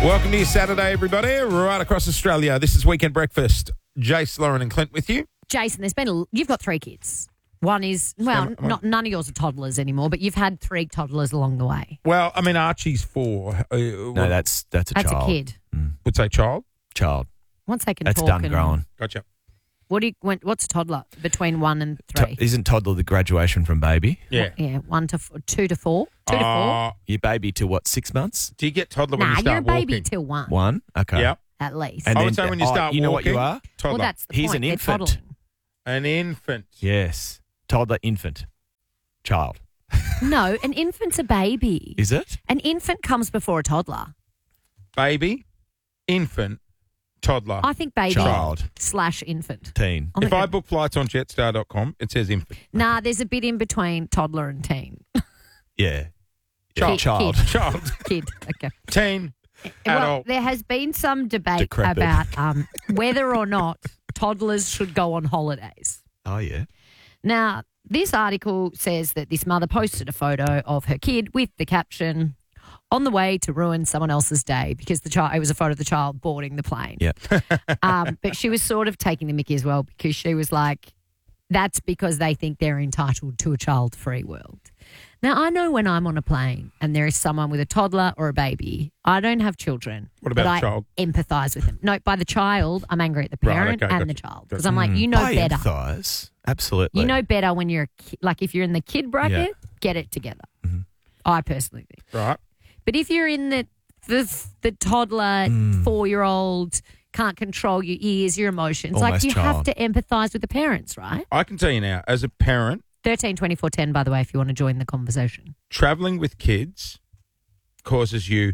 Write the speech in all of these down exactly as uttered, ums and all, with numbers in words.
Welcome to your Saturday, everybody, right across Australia. This is Weekend Breakfast. Jace, Lauren and Clint with you. Jason, there's been a, you've got three kids. One is, well, Spend- not none of yours are toddlers anymore, but you've had three toddlers along the way. Well, I mean, Archie's four. Uh, No, that's that's a That's child. a kid. would say child. Child. Once they can That's talk. done and, growing. Gotcha. What do you, when, what's a toddler between one and To- three? isn't toddler the graduation from baby? Yeah. Yeah, one to f- two to four. Two to four. Uh, Your baby to what, six months? do you get toddler when Nah, you you're a start baby walking? till one, One? Okay. Yeah. at least. And I then, would say when you oh, start you know what walking, you are? toddler. well, that's the He's point. an They're infant. toddling. An infant. Yes. Toddler, infant. Child. No, an infant's a baby. Is it? An infant comes before a toddler. Baby, infant, toddler. I think baby Child. slash infant. Teen. I'm If not I gonna- book flights on jetstar dot com, it says infant. Nah, there's a bit in between toddler and teen. Yeah. Child. Child. Kid. Child, Kid. Okay. teen, Well, adult. there has been some debate Decrepit. about um, whether or not toddlers should go on holidays. Oh, yeah. Now, this article says that this mother posted a photo of her kid with the caption, "On the way to ruin someone else's day," because the child, it was a photo of the child boarding the plane. Yeah. Um, but she was sort of taking the mickey as well, because she was like, that's because they think they're entitled to a child-free world. Now, I know when I'm on a plane and there is someone with a toddler or a baby, I don't have children. What about but a I child? empathise with them. No, by the child, I'm angry at the Right, parent okay, and gotcha, the child. Because gotcha. I'm like, you know I better. empathise. Absolutely. You know better when you're a ki- like if you're in the kid bracket, Yeah. get it together. Mm-hmm. I personally think. Right. But if you're in the the, the toddler, Mm. four year old, can't control your ears, your emotions, like Almost you have child. to empathise with the parents, right? I can tell you now, as a parent, Thirteen twenty four ten. By the way, if you want to join the conversation. traveling with kids causes you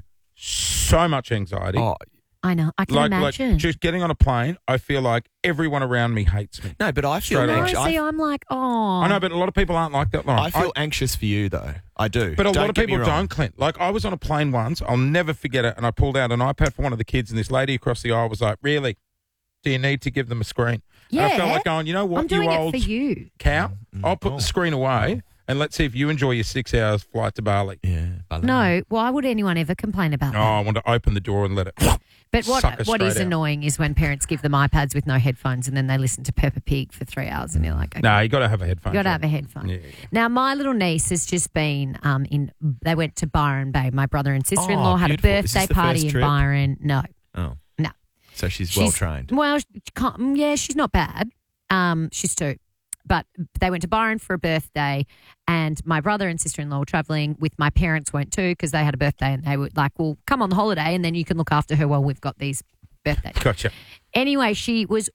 so much anxiety. Oh, I know. I can like, like imagine. just getting on a plane, I feel like everyone around me hates me. no, but I feel Straight no, away. anxious. see, I, I'm like, oh, I know, but a lot of people aren't like that, Lauren. I feel anxious for you, though. I do. But a Don't lot of get me people wrong. don't, Clint. Like, I was on a plane once. I'll never forget it. And I pulled out an iPad for one of the kids, and this lady across the aisle was like, really? Do you need to give them a screen? And I felt Yeah. like going, you know what, I'm doing you it old for you. cow? I'll put Oh. the screen away, and let's see if you enjoy your six hours flight to Bali. Yeah. No, why would anyone ever complain about Oh, that? I want to open the door and let it. But what suck us what is straight out. annoying is when parents give them iPads with no headphones and then they listen to Peppa Pig for three hours and you're like, okay. No, you got to have a headphone. You got to have a headphone. Yeah, yeah. Now, my little niece has just been um, in. They went to Byron Bay. My brother and sister-in-law Oh, had a beautiful. Is birthday this the party first in trip? Byron. No, Oh. no. So she's, She's- well trained. Well, she can't- yeah, she's not bad. Um, she's two, but they went to Byron for a birthday, and my brother and sister-in-law were travelling with my parents. Went too because they had a birthday, and they were like, "Well, come on the holiday, and then you can look after her while we've got these birthdays." Gotcha. Anyway, she was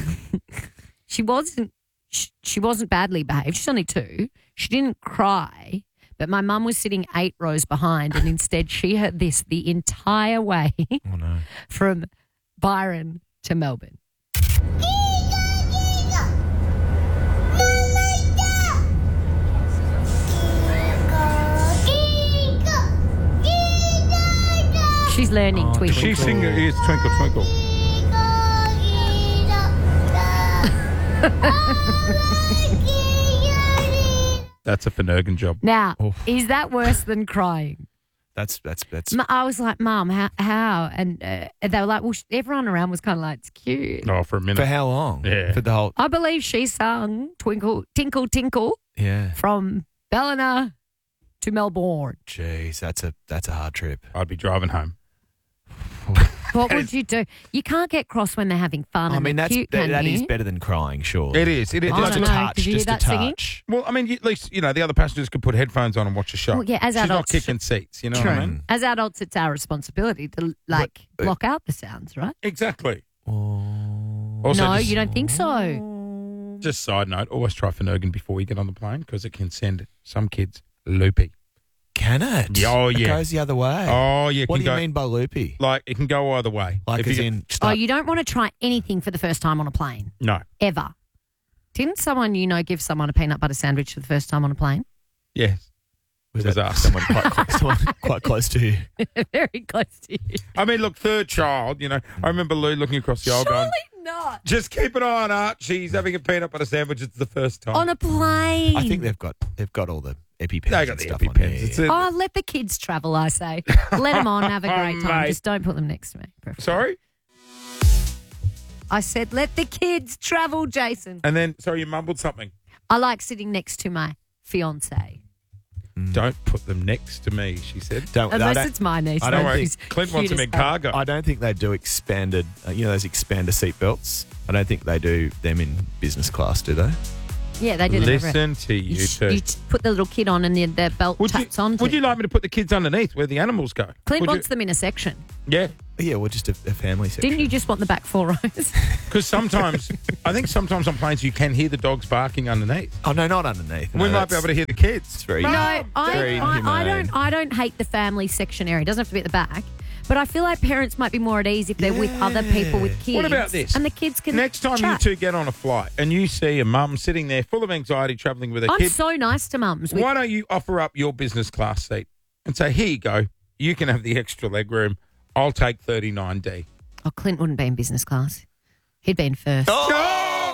she wasn't she, she wasn't badly behaved. She's only two. She didn't cry, but my mum was sitting eight rows behind, and instead she heard this the entire way Oh, no. from Byron to Melbourne. She's learning Oh, Twinkle. She sing is Twinkle Twinkle. That's a Finnegan job. Now, Oof. is that worse than crying? That's, that's, that's. M- I was like, Mum, how? how? And uh, they were like, well, sh- everyone around was kind of like, it's cute. Oh, for a minute. For how long? Yeah. For the whole. I believe she sung Twinkle, Tinkle, Tinkle Yeah. from Ballina to Melbourne. Jeez, that's a, that's a hard trip. I'd be driving home. What would you do? You can't get cross when they're having fun I and mean, they're that's, cute, that, can that you? is better than crying, sure. It is. It is. I Just Just don't a a know. touch. Did you Just do a that singing? touch. Well, I mean, at least, you know, the other passengers could put headphones on and watch a show. Well, yeah, as She's not adults- kicking seats, you know True. what I mean? As adults, it's our responsibility to like But- block out the sounds, right? Exactly. Oh. Also, no, just, you don't think so. Just side note, always try Finnegan before you get on the plane because it can send some kids loopy. Can it? Yeah, oh, It yeah. goes the other way. Oh, yeah. What can do you go, mean by loopy? Like, it can go either way. Like If as you in. Oh, Start, you don't want to try anything for the first time on a plane, No. ever. Didn't someone you know give someone a peanut butter sandwich for the first time on a plane? Yes. was it was that us. someone quite close, someone quite close to you? Very close to you. I mean, look, third child, you know. I remember Lou looking across the aisle Surely going, not. just keep an eye on Archie. He's having a peanut butter sandwich. It's the first time. On a plane. I think they've got they've got all the EpiPens They got and the stuff on. EpiPens. Yeah, It's yeah. a- Oh, let the kids travel, I say. Let them on, have a great Oh, time. mate. Just don't put them next to me. preferably. Sorry? I said, let the kids travel, Jason. And then, sorry, you mumbled something. I like sitting next to my fiance. Don't put them next to me, she said. Don't, I Unless don't, it's my niece. I Don't don't worry. She's Clint wants cute them as in hell. cargo. I don't think they do expanded, uh, you know, those expander seat belts. I don't think they do them in business class, do they? Yeah, they do that everywhere. Listen to you, You, sh- two. you just put the little kid on and the, the belt would you, taps on. would you like me to put the kids underneath where the animals go? Clint Would you- wants them in a section. Yeah. Yeah, well, just a, a family section. Didn't you just want the back four rows? Because sometimes, I think sometimes on planes you can hear the dogs barking underneath. Oh, no, not underneath. we No, might be that's- able to hear the kids. It's very, No, I, very I, I humane. don't. I don't hate the family section area. It doesn't have to be at the back. But I feel like parents might be more at ease if they're with other people with kids. What about this? And the kids can Next time chat. you two get on a flight and you see a mum sitting there full of anxiety travelling with a I'm kid, so nice to mums. With, why don't you offer up your business class seat and say, here you go, you can have the extra leg room. I'll take thirty-nine D. oh, Clint wouldn't be in business class. He'd be in first. Oh!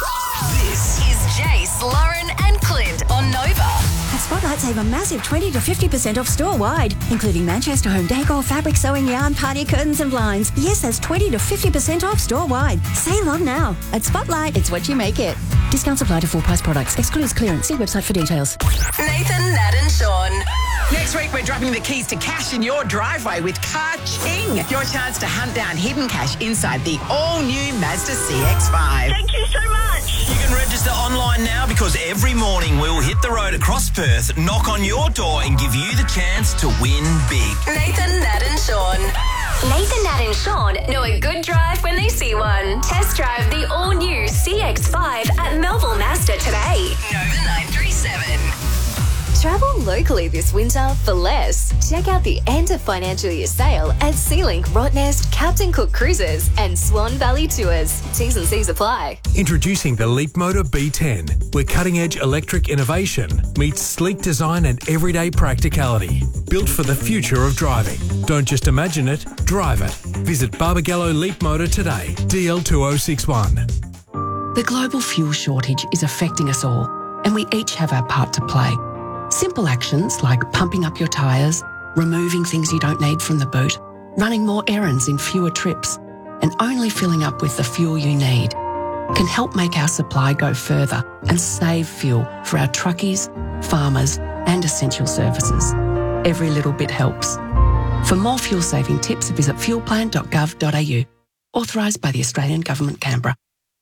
This is Jace, Lauren, and Clint on Nova. At Spotlight, save a massive twenty to fifty percent off store-wide, including Manchester home decor, fabric, sewing, yarn, party curtains and blinds. Yes, that's twenty to fifty percent off store-wide. Save on now. At Spotlight, it's what you make it. Discounts apply to full-price products. Excludes clearance. See website for details. Nathan, Nat, and Sean. Next week, we're dropping the keys to cash in your driveway with Car Ching. Your chance to hunt down hidden cash inside the all-new Mazda C X five. Thank you so much. You can register online now because every morning we'll hit the road across Perth, knock on your door and give you the chance to win big. Nathan, Nat, and Sean. Nathan, Nat, and Sean know a good drive when they see one. Test drive the all-new C X five at Melville Mazda today. Nova nine three seven. Travel locally this winter for less. Check out the end of financial year sale at Sealink, Rottnest, Captain Cook Cruises and Swan Valley Tours. T's and C's apply. Introducing the Leapmotor B ten, where cutting-edge electric innovation meets sleek design and everyday practicality. Built for the future of driving. Don't just imagine it, drive it. Visit Barbagallo Leapmotor today, D L two oh six one. The global fuel shortage is affecting us all, and we each have our part to play. Simple actions like pumping up your tyres, removing things you don't need from the boot, running more errands in fewer trips, and only filling up with the fuel you need can help make our supply go further and save fuel for our truckies, farmers, and essential services. Every little bit helps. For more fuel-saving tips, visit fuelplan dot gov dot a u. Authorised by the Australian Government, Canberra.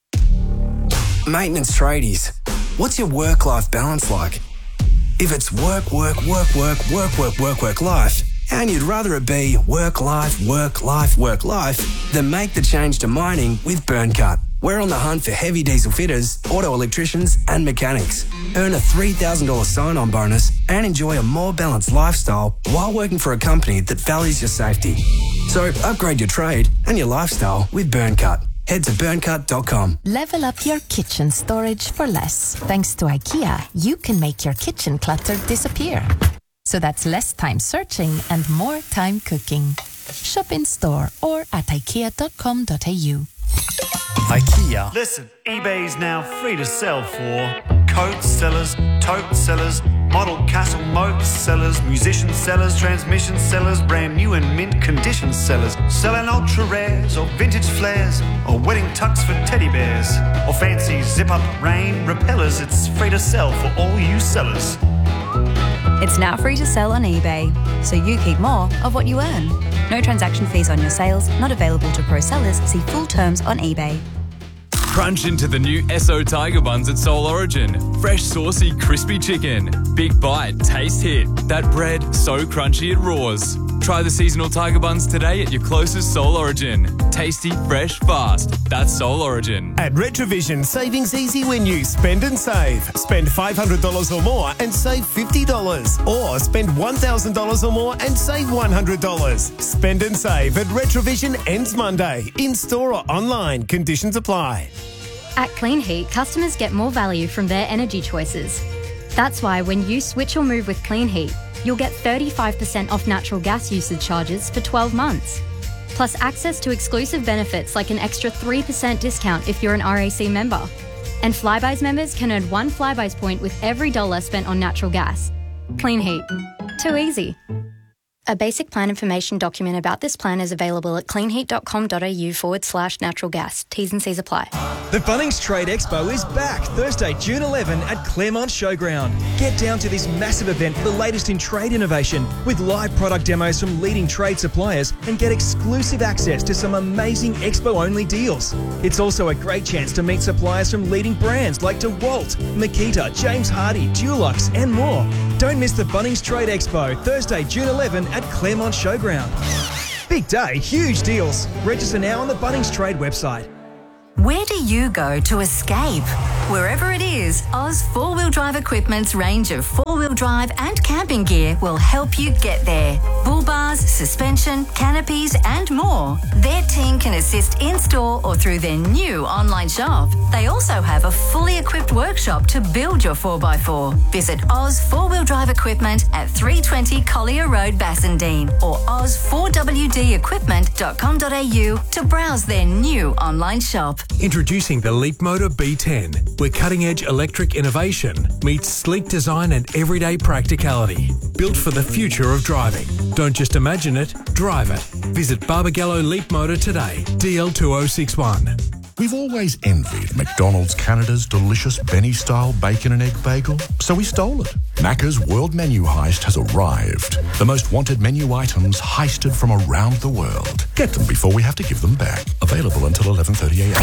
Maintenance tradies, what's your work-life balance like? If it's work, work, work, work, work, work, work, work, life, and you'd rather it be work, life, work, life, work, life, then make the change to mining with BurnCut. We're on the hunt for heavy diesel fitters, auto electricians, and mechanics. Earn a three thousand dollars sign-on bonus and enjoy a more balanced lifestyle while working for a company that values your safety. So upgrade your trade and your lifestyle with BurnCut. Head to burncut dot com. Level up your kitchen storage for less. Thanks to IKEA, you can make your kitchen clutter disappear. So that's less time searching and more time cooking. Shop in store or at ikea dot com dot a u. IKEA. Listen, eBay is now free to sell for coat sellers, tote sellers, model castle moat sellers, musician sellers, transmission sellers, brand new and mint condition sellers, selling ultra rares or vintage flares or wedding tux for teddy bears or fancy zip up rain repellers. It's free to sell for all you sellers. It's now free to sell on eBay, so you keep more of what you earn. No transaction fees on your sales, not available to pro sellers. See full terms on eBay. Crunch into the new Esso Tiger Buns at Soul Origin. Fresh, saucy, crispy chicken. Big bite, taste hit. That bread, so crunchy it roars. Try the seasonal Tiger Buns today at your closest Soul Origin. Tasty, fresh, fast. That's Soul Origin. At Retrovision, savings easy when you spend and save. Spend five hundred dollars or more and save fifty dollars. Or spend one thousand dollars or more and save one hundred dollars. Spend and save at Retrovision ends Monday. In-store or online. Conditions apply. At Clean Heat, customers get more value from their energy choices. That's why when you switch or move with Clean Heat, you'll get thirty-five percent off natural gas usage charges for twelve months. Plus access to exclusive benefits like an extra three percent discount if you're an R A C member. And Flybuys members can earn one Flybuys point with every dollar spent on natural gas. Clean Heat. Too easy. A basic plan information document about this plan is available at cleanheat.com.au forward slash natural gas. T's and C's apply. The Bunnings Trade Expo is back Thursday, June eleventh at Claremont Showground. Get down to this massive event for the latest in trade innovation with live product demos from leading trade suppliers and get exclusive access to some amazing expo-only deals. It's also a great chance to meet suppliers from leading brands like DeWalt, Makita, James Hardie, Dulux and more. Don't miss the Bunnings Trade Expo Thursday, June eleventh at Claremont Showground. Big day, huge deals. Register now on the Bunnings Trade website. Where do you go to escape? Wherever it is, Oz Four Wheel Drive Equipment's range of four-wheel drive and camping gear will help you get there. Bull bars, suspension, canopies and more. Their team can assist in-store or through their new online shop. They also have a fully equipped workshop to build your four by four. Visit Oz Four Wheel Drive Equipment at three twenty Collier Road, Bassendean or oz four w d equipment dot com dot a u to browse their new online shop. Introducing the Leapmotor B ten, where cutting-edge electric innovation meets sleek design and everyday practicality. Built for the future of driving. Don't just imagine it, drive it. Visit Barbagallo Leapmotor today, D L two oh six one. We've always envied McDonald's Canada's delicious Benny-style bacon and egg bagel, so we stole it. Macca's World Menu Heist has arrived. The most wanted menu items heisted from around the world. Get them before we have to give them back. Available until eleven thirty a m.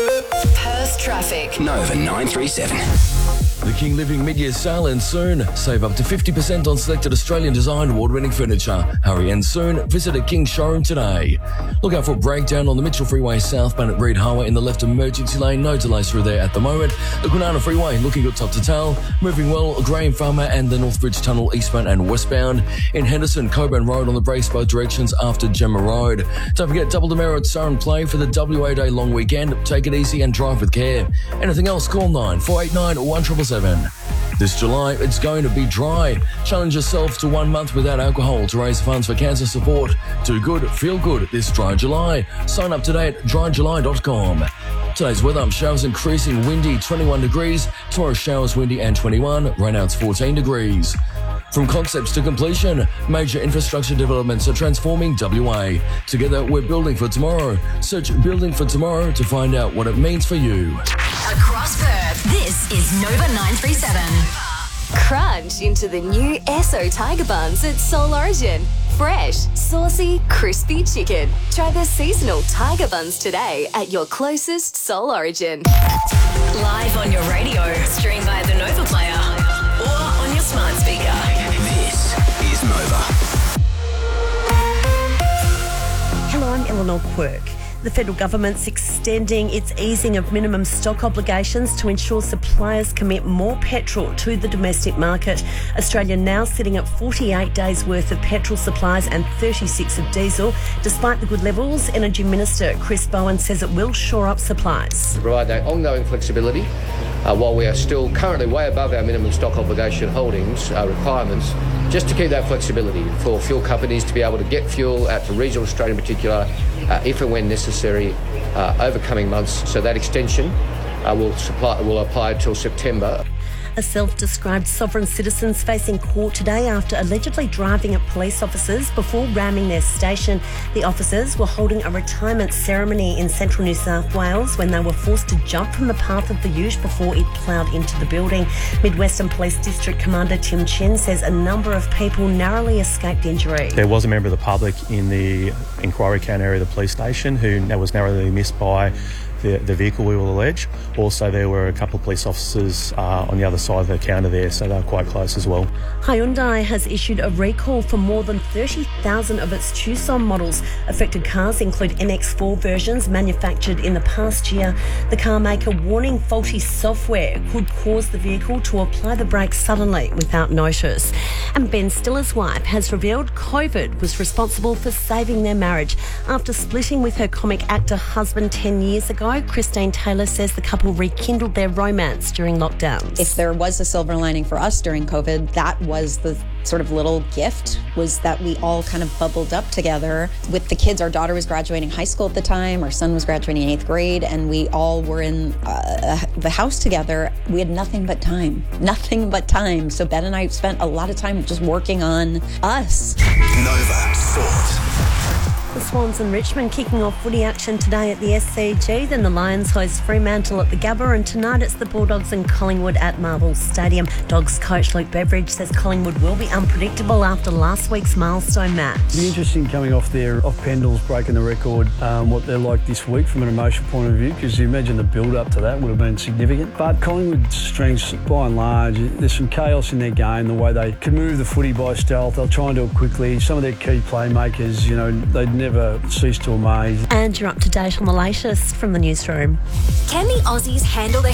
Perth traffic. Nova nine three seven. The King Living mid-year sale ends soon. Save up to fifty percent on selected Australian design award-winning furniture. Hurry ends soon. Visit a King showroom today. Look out for a breakdown on the Mitchell Freeway southbound at Reed Highway in the left emergency lane. No delays through there at the moment. The Kwinana Freeway looking good top to tail. Moving well, Graham Farmer and the Northbridge Tunnel eastbound and westbound. In Henderson, Coburn Road on the brakes both directions after Gemma Road. Don't forget Double Demerara at Surrey Play for the W A Day long weekend. Take it easy and drive with care. Anything else, call nine four eight nine one seven seven seven. This July, it's going to be dry. Challenge yourself to one month without alcohol to raise funds for cancer support. Do good, feel good this dry July. Sign up today at dry july dot com. Today's weather, showers increasing, windy, twenty-one degrees. Tomorrow, showers, windy and twenty-one. Rainouts, fourteen degrees. From concepts to completion, major infrastructure developments are transforming W A. Together, we're building for tomorrow. Search Building for Tomorrow to find out what it means for you. Across Perth, this is Nova nine three seven. Crunch into the new Esso Tiger Buns at Soul Origin. Fresh, saucy, crispy chicken. Try the seasonal Tiger Buns today at your closest Soul Origin. Live on your radio, stream via the Nova Player or on your smart speaker. This is Nova. Hello, I'm Eleanor Quirk. The federal government's extending its easing of minimum stock obligations to ensure suppliers commit more petrol to the domestic market. Australia now sitting at forty-eight days worth of petrol supplies and thirty-six of diesel. Despite the good levels, Energy Minister Chris Bowen says it will shore up supplies. To provide that ongoing flexibility uh, while we are still currently way above our minimum stock obligation holdings uh, requirements, just to keep that flexibility for fuel companies to be able to get fuel out to regional Australia in particular, uh, if and when necessary, uh, over coming months. So that extension uh, will, supply, will apply until September. A self-described sovereign citizen's facing court today after allegedly driving at police officers before ramming their station. The officers were holding a retirement ceremony in central New South Wales when they were forced to jump from the path of the ute before it ploughed into the building. Midwestern Police District Commander Tim Chen says a number of people narrowly escaped injury. There was a member of the public in the inquiry count area of the police station who was narrowly missed by The, the vehicle, we will allege. Also, there were a couple of police officers uh, on the other side of the counter there, so they were quite close as well. Hyundai has issued a recall for more than thirty thousand of its Tucson models. Affected cars include M X four versions manufactured in the past year. The car maker warning faulty software could cause the vehicle to apply the brakes suddenly without notice. And Ben Stiller's wife has revealed COVID was responsible for saving their marriage. After splitting with her comic actor husband ten years ago, Christine Taylor says the couple rekindled their romance during lockdowns. If there was a silver lining for us during COVID, that was the sort of little gift was that we all kind of bubbled up together with the kids. Our daughter was graduating high school at the time. Our son was graduating eighth grade, and we all were in uh, the house together. We had nothing but time, nothing but time. So Ben and I spent a lot of time just working on us. Nova Sport. The Swans and Richmond kicking off footy action today at the S C G. Then the Lions host Fremantle at the Gabba, and tonight it's the Bulldogs and Collingwood at Marvel Stadium. Dogs coach Luke Beveridge says Collingwood will be unpredictable after last week's milestone match. It'll be interesting coming off there, off Pendles breaking the record, um, what they're like this week from an emotional point of view, because you imagine the build-up to that would have been significant. But Collingwood's strengths, by and large, there's some chaos in their game, the way they can move the footy by stealth. They'll try and do it quickly. Some of their key playmakers, you know, they'd never cease to amaze. And you're up to date on the latest from the newsroom. Can the Aussies handle the